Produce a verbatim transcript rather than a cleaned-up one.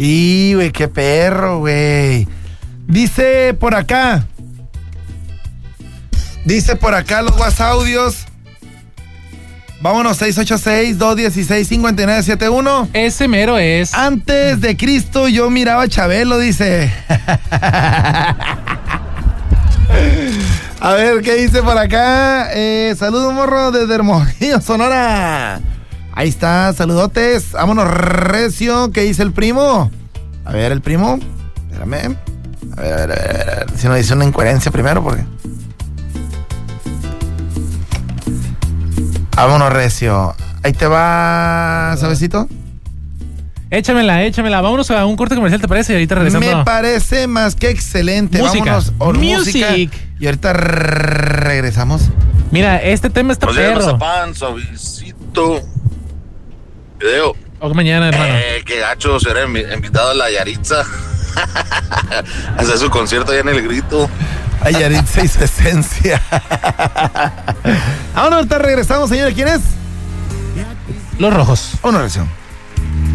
Y, güey, qué perro, güey. Dice por acá. Dice por acá los WhatsApp audios. Vámonos, seis ocho seis, dos uno seis, cinco nueve siete uno. Ese mero es. Antes de Cristo yo miraba a Chabelo, dice. A ver, ¿qué dice por acá? Eh, saludos, morro, desde Hermosillo, Sonora. Ahí está, saludotes. Vámonos, recio. ¿Qué dice el primo? A ver, el primo. Espérame. A ver, a ver, a ver, a ver. Si no dice una incoherencia primero, porque... Vámonos, recio. Ahí te va, ¿sabecito? Échamela, échamela. Vámonos a un corte comercial, ¿te parece? Y ahorita regresamos. Me parece más que excelente. Música. Vámonos, or, Music. música. Y ahorita regresamos. Mira, este tema está perro. Pan, suavecito. Video. O mañana, hermano. Eh, qué gacho ser invitado a la Yaritza. Hacer su concierto allá en el Grito. A Yaritza y su esencia. Ahora ahorita regresamos, señores. ¿Quién es? Los Rojos. Una versión.